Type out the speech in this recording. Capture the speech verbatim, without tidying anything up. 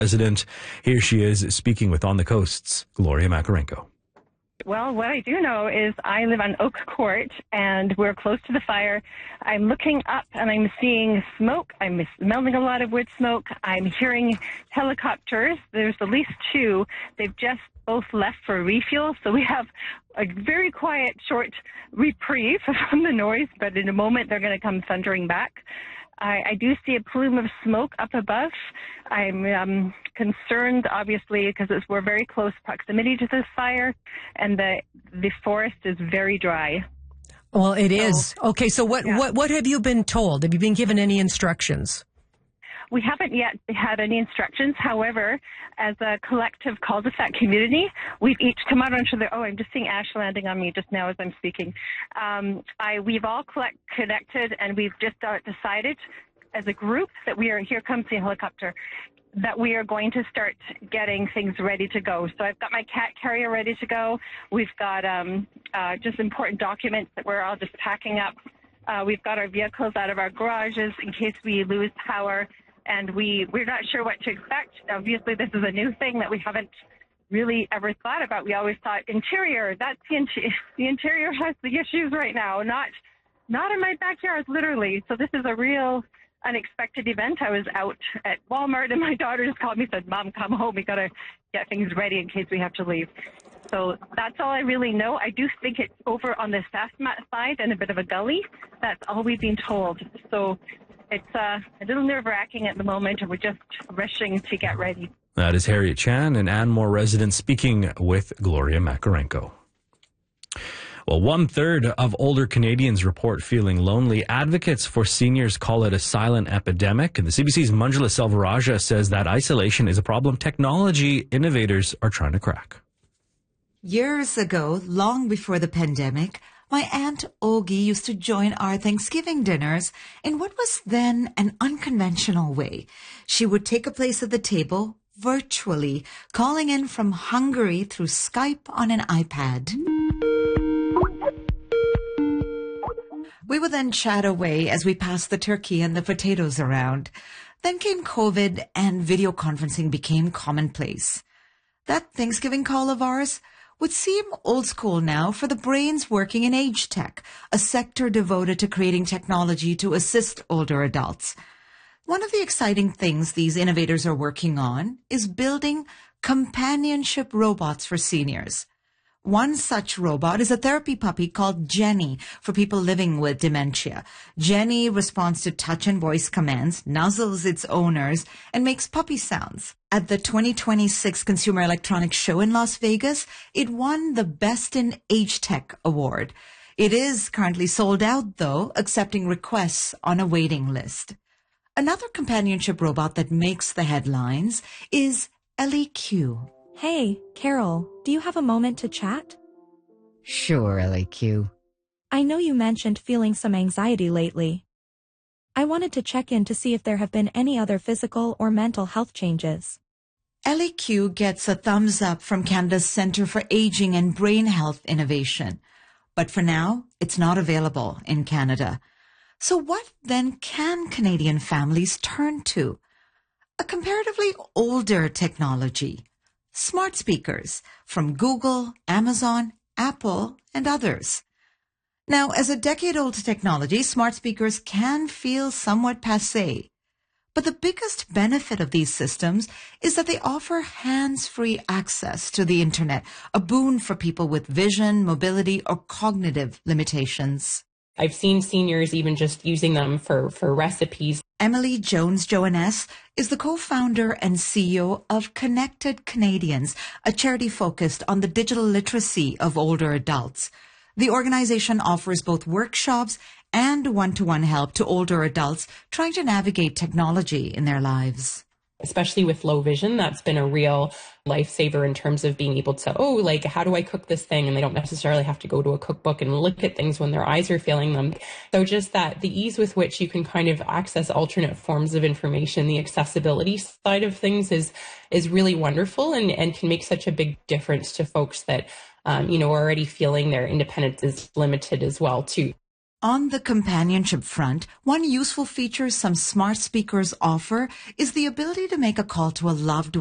Resident. Here she is speaking with On the Coast's Gloria Makarenko. Well, what I do know is I live on Oak Court, and we're close to the fire. I'm looking up, and I'm seeing smoke. I'm smelling a lot of wood smoke. I'm hearing helicopters. There's at least two. They've just both left for refuel, so we have a very quiet, short reprieve from the noise, but in a moment they're going to come thundering back. I, I do see a plume of smoke up above. I'm um, concerned, obviously, because we're very close proximity to this fire, and the the forest is very dry. Well, it so, is. Okay, so what, yeah. what, what have you been told? Have you been given any instructions? We haven't yet had any instructions. However, as a collective cul-de-sac community, we've each come out onto the, oh, I'm just seeing ash landing on me just now as I'm speaking. Um, I, we've all collect, connected, and we've just uh, decided as a group that we are, here comes the helicopter, that we are going to start getting things ready to go. So I've got my cat carrier ready to go. We've got um, uh, just important documents that we're all just packing up. Uh, we've got our vehicles out of our garages in case we lose power. And we, we're not sure what to expect. Obviously, this is a new thing that we haven't really ever thought about. We always thought interior, that's the, inter- the interior has the issues right now, not not in my backyard, literally. So this is a real unexpected event. I was out at Walmart, and my daughter just called me and said, Mom, come home. We got to get things ready in case we have to leave. So that's all I really know. I do think it's over on the Saskmat side and a bit of a gully. That's all we've been told. So it's uh, a little nerve-wracking at the moment, and we're just rushing to get ready. That is Harriet Chan, an Anmore resident, speaking with Gloria Makarenko. Well, one-third of older Canadians report feeling lonely. Advocates for seniors call it a silent epidemic, and the C B C's Manjula Selvarajah says that isolation is a problem technology innovators are trying to crack. Years ago, long before the pandemic, my Aunt Ogie used to join our Thanksgiving dinners in what was then an unconventional way. She would take a place at the table virtually, calling in from Hungary through Skype on an iPad. We would then chat away as we passed the turkey and the potatoes around. Then came COVID, and video conferencing became commonplace. That Thanksgiving call of ours would seem old school now for the brains working in age tech, a sector devoted to creating technology to assist older adults. One of the exciting things these innovators are working on is building companionship robots for seniors. One such robot is a therapy puppy called Jenny for people living with dementia. Jenny responds to touch and voice commands, nuzzles its owners, and makes puppy sounds. At the twenty twenty-six Consumer Electronics Show in Las Vegas, it won the Best in Age Tech award. It is currently sold out, though, accepting requests on a waiting list. Another companionship robot that makes the headlines is Ellie Q. Hey, Carol, do you have a moment to chat? Sure, Ellie Q. I know you mentioned feeling some anxiety lately. I wanted to check in to see if there have been any other physical or mental health changes. Ellie Q gets a thumbs up from Canada's Centre for Aging and Brain Health Innovation. But for now, it's not available in Canada. So what then can Canadian families turn to? A comparatively older technology. Smart speakers from Google, Amazon, Apple, and others. Now, as a decade-old technology, smart speakers can feel somewhat passé. But the biggest benefit of these systems is that they offer hands-free access to the internet, a boon for people with vision, mobility, or cognitive limitations. I've seen seniors even just using them for, for recipes. Emily Jones-Joannès is the co-founder and C E O of Connected Canadians, a charity focused on the digital literacy of older adults. The organization offers both workshops and one-to-one help to older adults trying to navigate technology in their lives. Especially with low vision, that's been a real lifesaver in terms of being able to, oh, like, how do I cook this thing? And they don't necessarily have to go to a cookbook and look at things when their eyes are failing them. So just that, the ease with which you can kind of access alternate forms of information, the accessibility side of things is is really wonderful and, and can make such a big difference to folks that, um, you know, are already feeling their independence is limited as well, too. On the companionship front, one useful feature some smart speakers offer is the ability to make a call to a loved